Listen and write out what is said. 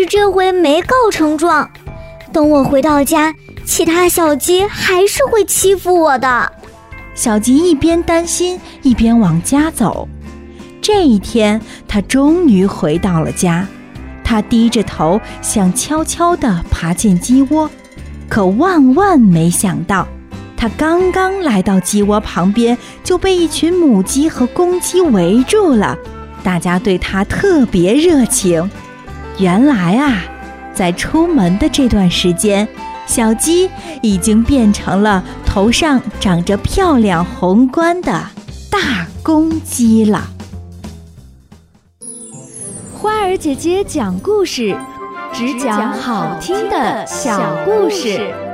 是这回没告成状。等我回到家，其他小鸡还是会欺负我的。 小鸡一边担心一边往家走。这一天，它终于回到了家。它低着头，想悄悄地爬进鸡窝，可万万没想到，它刚刚来到鸡窝旁边，就被一群母鸡和公鸡围住了。大家对它特别热情。原来啊，在出门的这段时间，小鸡已经变成了头上长着漂亮红冠的大公鸡了。 花儿姐姐讲故事，只讲好听的小故事。